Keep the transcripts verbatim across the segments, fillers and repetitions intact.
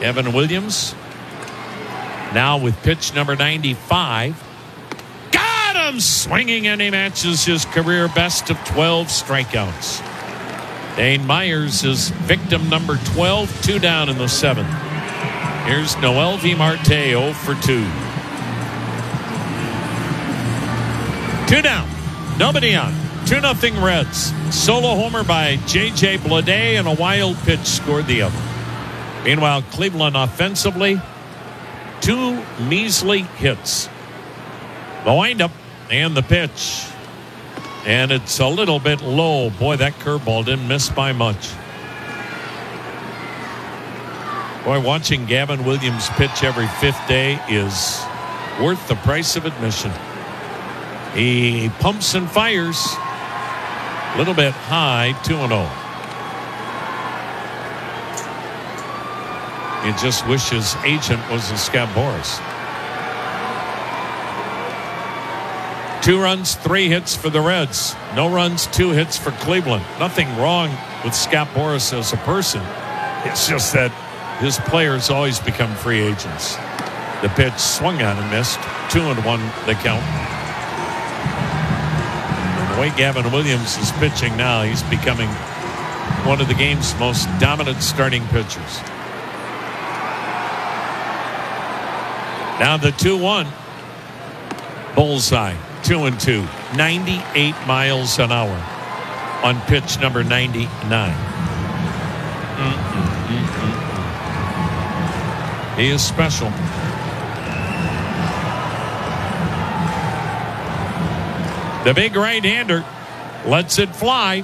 Evan Williams now with pitch number ninety-five. Got him swinging, and he matches his career best of twelve strikeouts. Dane Myers is victim number twelve, two down in the seventh. Here's Noelvi Marte, oh for two. Two down, nobody on. two nothing Reds. Solo homer by J J Bleday, and a wild pitch scored the other. Meanwhile, Cleveland offensively, two measly hits. The windup and the pitch. And it's a little bit low. Boy, that curveball didn't miss by much. Boy, watching Gavin Williams pitch every fifth day is worth the price of admission. He pumps and fires. A little bit high, two and oh. You just wish his agent was a Scott Boras. Two runs, three hits for the Reds. No runs, two hits for Cleveland. Nothing wrong with Scott Boras as a person. It's just that his players always become free agents. The pitch swung on and missed. Two and one the count. And the way Gavin Williams is pitching now, he's becoming one of the game's most dominant starting pitchers. Now the two one. Bullseye. Two and two. ninety-eight miles an hour on pitch number ninety-nine. Mm-mm-mm-mm. He is special. The big right-hander lets it fly.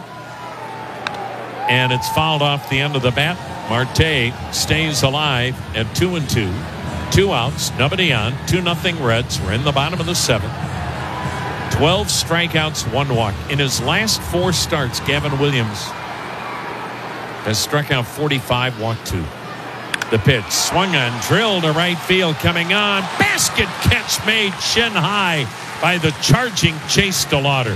And it's fouled off the end of the bat. Marte stays alive at two and two. Two outs, nobody on. Two nothing Reds. We're in the bottom of the seventh. twelve strikeouts, one walk. In his last four starts, Gavin Williams has struck out forty-five, walked two. The pitch swung on, drilled to right field, coming on. Basket catch made shin high by the charging Chase DeLauder.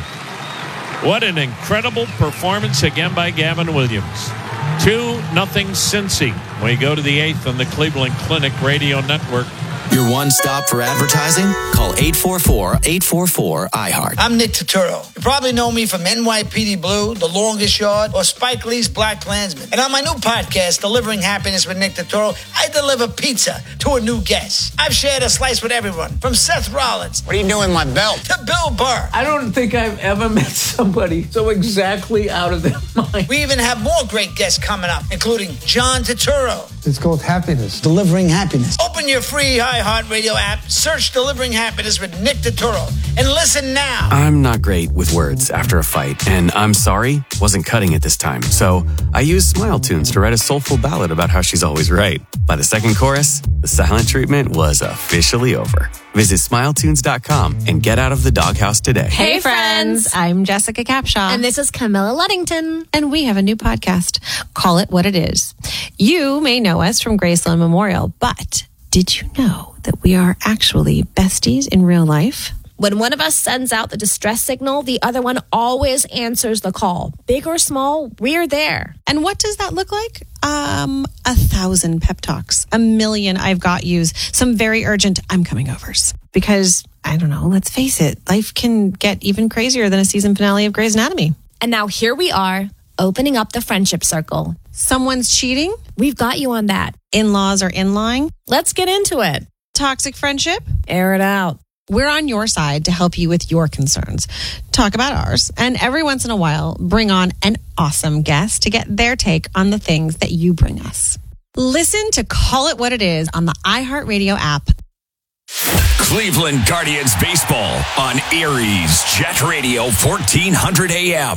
What an incredible performance again by Gavin Williams. two nothing Cincy. We go to the eighth on the Cleveland Clinic Radio Network. Your one stop for advertising? Call eight four four, eight four four, I heart. I'm Nick Turturro. You probably know me from N Y P D Blue, The Longest Yard, or Spike Lee's Black Klansman. And on my new podcast, Delivering Happiness with Nick Turturro, I deliver pizza to a new guest. I've shared a slice with everyone, from Seth Rollins. What are you doing with my belt? To Bill Burr. I don't think I've ever met somebody so exactly out of their mind. We even have more great guests coming up, including John Turturro. It's called Happiness. Delivering Happiness. Open your free iHeartRadio app, search Delivering Happiness with Nick Turturro, and listen now. I'm not great with words after a fight, and I'm sorry wasn't cutting it this time. So I used Smile Tunes to write a soulful ballad about how she's always right. By the second chorus, the silent treatment was officially over. Visit smile tunes dot com and get out of the doghouse today. Hey, friends. I'm Jessica Capshaw. And this is Camilla Luddington. And we have a new podcast. Call It What It Is. You may know us from Graceland Memorial, but did you know that we are actually besties in real life? When one of us sends out the distress signal, the other one always answers the call. Big or small, we're there. And what does that look like? Um, a thousand pep talks, a million I've got yous, some very urgent I'm coming overs. Because, I don't know, let's face it, life can get even crazier than a season finale of Grey's Anatomy. And now here we are, opening up the friendship circle. Someone's cheating? We've got you on that. In-laws are in-lying? Let's get into it. Toxic friendship? Air it out. We're on your side to help you with your concerns. Talk about ours. And every once in a while, bring on an awesome guest to get their take on the things that you bring us. Listen to Call It What It Is on the iHeartRadio app. Cleveland Guardians baseball on Erie's Jet Radio fourteen hundred A M.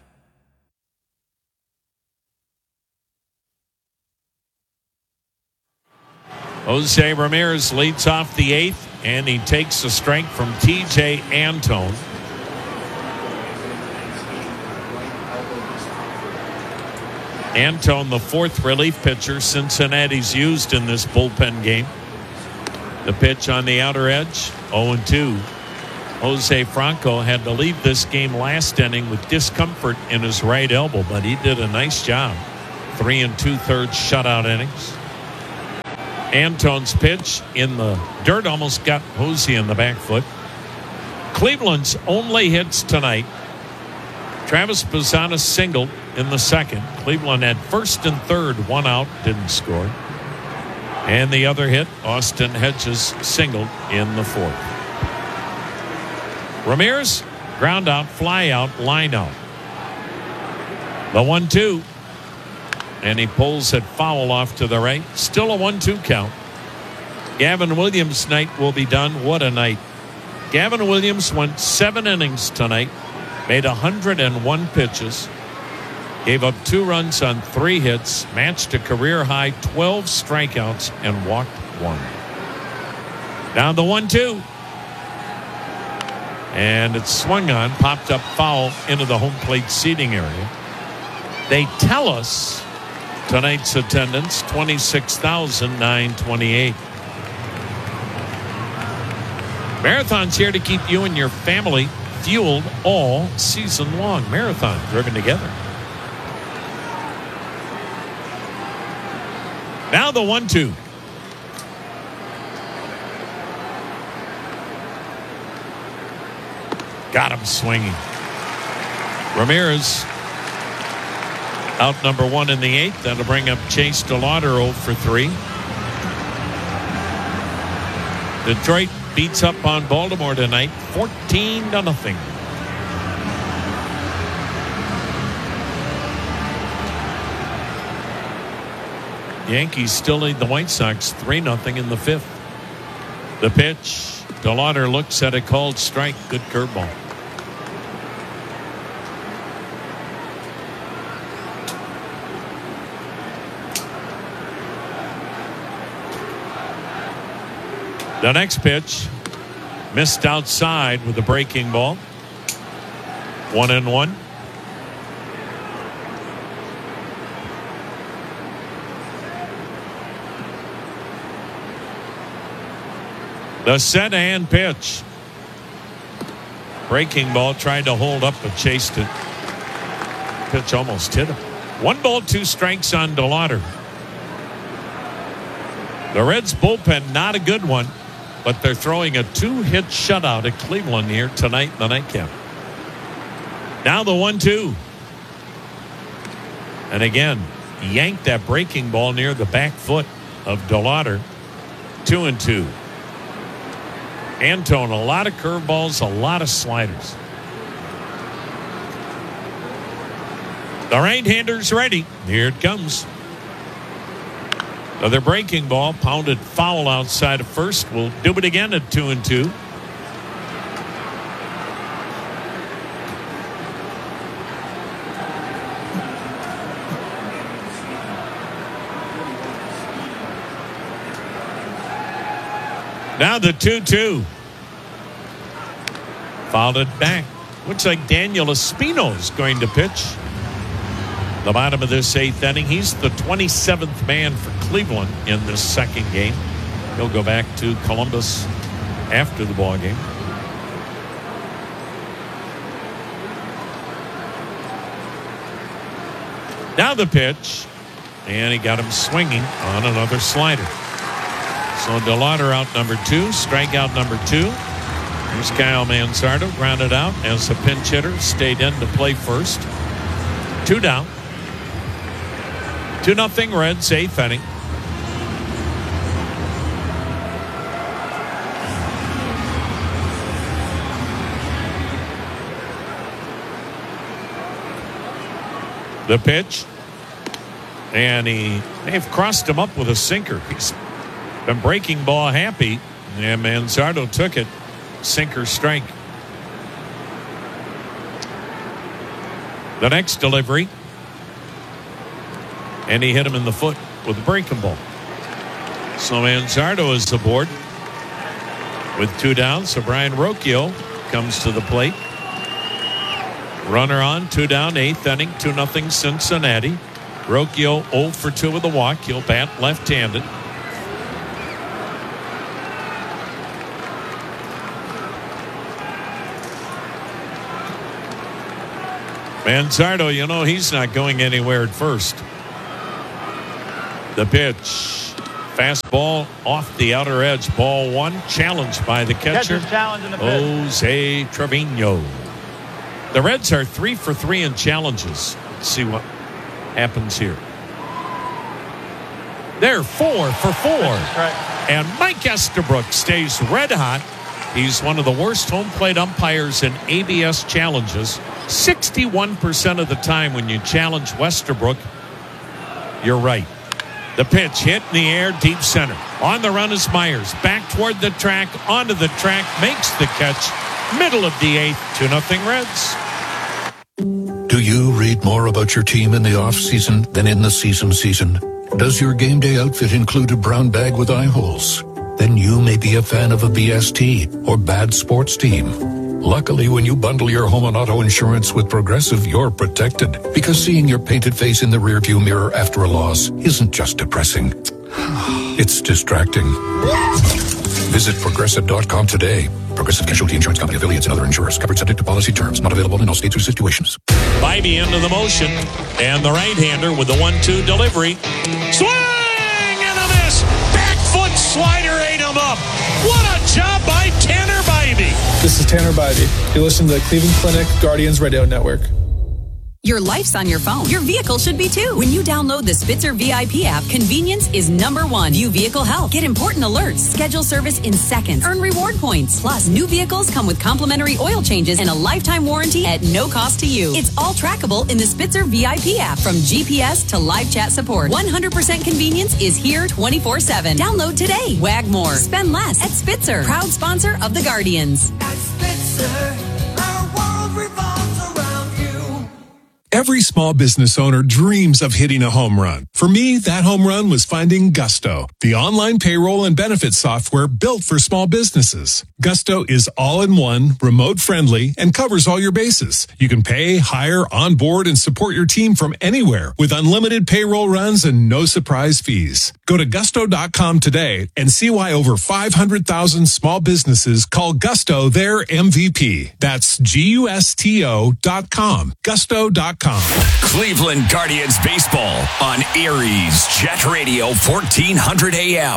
Jose Ramirez leads off the eighth, and he takes a strike from T J Antone. Antone, the fourth relief pitcher Cincinnati's used in this bullpen game. The pitch on the outer edge, oh and two. Jose Franco had to leave this game last inning with discomfort in his right elbow, but he did a nice job. Three and two-thirds shutout innings. Antone's pitch in the dirt almost got Hosey in the back foot. Cleveland's only hits tonight. Travis Bazzana singled in the second. Cleveland had first and third, one out, didn't score. And the other hit, Austin Hedges singled in the fourth. Ramirez, ground out, fly out, line out. The one two. And he pulls it foul off to the right. Still a one two count. Gavin Williams' night will be done. What a night. Gavin Williams went seven innings tonight. Made one hundred one pitches. Gave up two runs on three hits. Matched a career high twelve strikeouts and walked one. Down the one two. And it's swung on. Popped up foul into the home plate seating area. They tell us tonight's attendance, twenty-six thousand nine hundred twenty-eight. Marathon's here to keep you and your family fueled all season long. Marathon, driven together. Now the one two. Got him swinging. Ramirez out number one in the eighth. That'll bring up Chase DeLauder oh for three. Detroit beats up on Baltimore tonight, fourteen to nothing. Yankees still lead the White Sox three nothing in the fifth. The pitch. DeLauder looks at a called strike. Good curveball. The next pitch missed outside with a breaking ball. One and one. The set and pitch. Breaking ball, tried to hold up but chased it. Pitch almost hit him. One ball, two strikes on DeLauder. The Reds bullpen, not a good one, but they're throwing a two-hit shutout at Cleveland here tonight in the nightcap. Now the one two. And again, yanked that breaking ball near the back foot of DeLauder. Two and two. Antone, a lot of curveballs, a lot of sliders. The right-hander's ready. Here it comes. Another breaking ball, pounded foul outside of first. We'll do it again at two and two. Now the two two. Fouled it back. Looks like Daniel Espino is going to pitch. The bottom of this eighth inning. He's the twenty-seventh man for Cleveland in this second game. He'll go back to Columbus after the ball game. Now the pitch. And he got him swinging on another slider. So DeLauder out number two, strikeout number two. Here's Kyle Manzardo, grounded out as a pinch hitter, stayed in to play first. Two down. Two nothing Reds, eighth inning. The pitch. And he may have crossed him up with a sinker. He's been breaking ball happy, and Manzardo took it. Sinker strike. The next delivery, and he hit him in the foot with a breaking ball. So Manzardo is aboard with two down. So Brian Rocchio comes to the plate. Runner on, two down, eighth inning, two nothing Cincinnati. Rocchio oh for two with a walk. He'll bat left-handed. Manzardo, you know, he's not going anywhere at first. The pitch. Fastball off the outer edge. Ball one. Challenged by the catcher. Catcher's challenge in the pitch. Jose Trevino. The Reds are three for three in challenges. Let's see what happens here. They're four for four. And Mike Estabrook stays red hot. He's one of the worst home plate umpires in A B S challenges. sixty-one percent of the time when you challenge Westerbrook, you're right. The pitch hit in the air, deep center. On the run is Myers. Back toward the track, onto the track, makes the catch. Middle of the eighth, two nothing Reds. Do you read more about your team in the off-season than in the season season? Does your game day outfit include a brown bag with eye holes? Then you may be a fan of a B S T or bad sports team. Luckily, when you bundle your home and auto insurance with Progressive, you're protected. Because seeing your painted face in the rearview mirror after a loss isn't just depressing. It's distracting. Visit Progressive dot com today. Progressive Casualty Insurance Company, affiliates, and other insurers. Covered subject to policy terms. Not available in all states or situations. Bybee into the motion. And the right-hander with the one two delivery. Swing and a miss. Back foot slider ate him up. What a job by Tanner Bybee. This is Tanner Bybee. You listen to the Cleveland Clinic Guardians Radio Network. Your life's on your phone. Your vehicle should be too. When you download the Spitzer V I P app, convenience is number one. View vehicle health. Get important alerts. Schedule service in seconds. Earn reward points. Plus, new vehicles come with complimentary oil changes and a lifetime warranty at no cost to you. It's all trackable in the Spitzer V I P app. From G P S to live chat support. one hundred percent convenience is here twenty-four seven. Download today. Wag more. Spend less at Spitzer. Proud sponsor of the Guardians. At Spitzer, our world revolves around you. Every small business owner dreams of hitting a home run. For me, that home run was finding Gusto, the online payroll and benefits software built for small businesses. Gusto is all-in-one, remote-friendly, and covers all your bases. You can pay, hire, onboard, and support your team from anywhere with unlimited payroll runs and no surprise fees. Go to gusto dot com today and see why over five hundred thousand small businesses call Gusto their M V P. That's G U S T O dot com. Gusto dot com. Cleveland Guardians baseball on Aries Jet Radio fourteen hundred A M.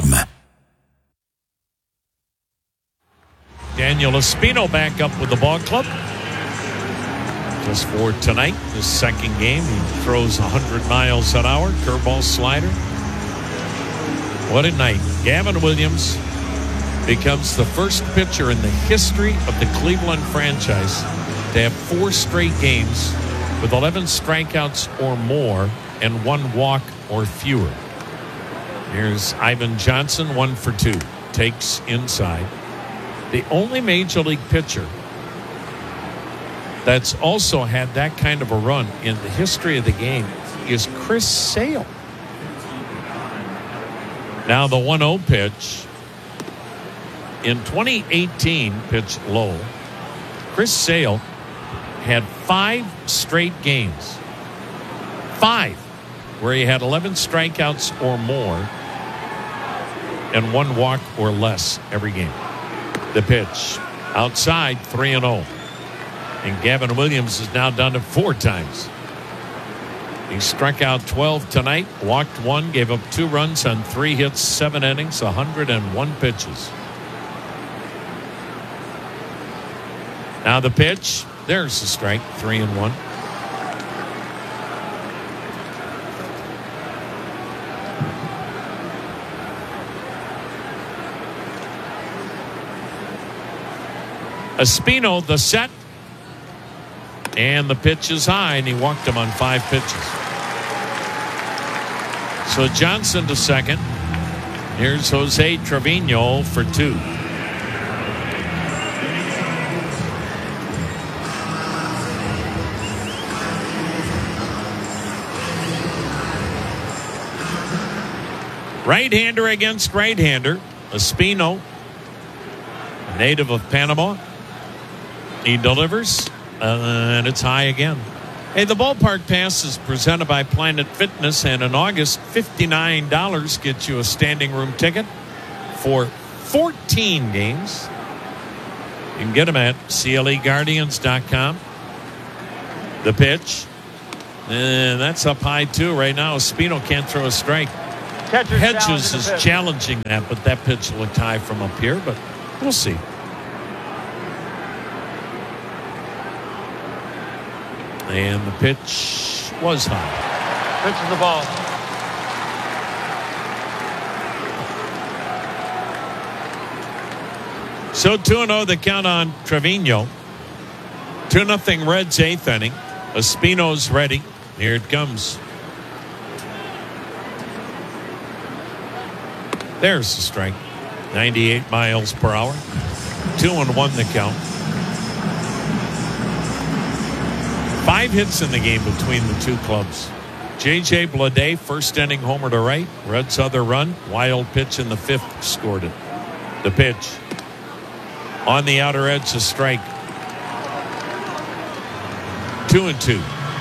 Daniel Espino back up with the ball club. Just for tonight, his second game. He throws one hundred miles an hour. Curveball slider. What a night. Gavin Williams becomes the first pitcher in the history of the Cleveland franchise to have four straight games with eleven strikeouts or more and one walk or fewer. Here's Ivan Johnson, one for two. Takes inside. The only major league pitcher that's also had that kind of a run in the history of the game is Chris Sale. Now the one oh pitch. In twenty eighteen, pitched low. Chris Sale had five straight games. Five. Where he had eleven strikeouts or more and one walk or less every game. The pitch. Outside, three and oh. And Gavin Williams is now down to four times. He struck out twelve tonight, walked one, gave up two runs on three hits, seven innings, one hundred one pitches. Now the pitch. There's the strike, three and one. Espino, the set. And the pitch is high, and he walked him on five pitches. So Johnson to second. Here's Jose Trevino for two. Right-hander against right-hander. Espino, a native of Panama. He delivers, uh, and it's high again. Hey, the ballpark pass is presented by Planet Fitness, and in August, fifty-nine dollars gets you a standing room ticket for fourteen games. You can get them at C L E Guardians dot com. The pitch, and that's up high too right now. Espino can't throw a strike. Catcher's Hedges challenging is the pitch. challenging that, but that pitch looked high from up here, but we'll see. And the pitch was high. Pitches the ball. So two and oh the count on Trevino. two nothing Reds eighth inning. Espino's ready. Here it comes. There's the strike. ninety-eight miles per hour. Two and one the count. Five hits in the game between the two clubs. J J Bleday, first inning homer to right. Reds other run. Wild pitch in the fifth scored it. The pitch. On the outer edge, a strike. Two and two.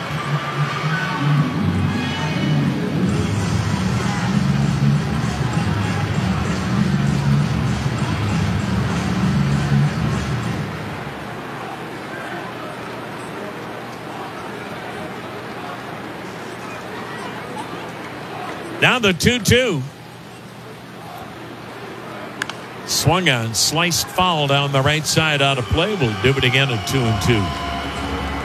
Now the two two. Swung on, sliced foul down the right side out of play. We'll do it again at two and two.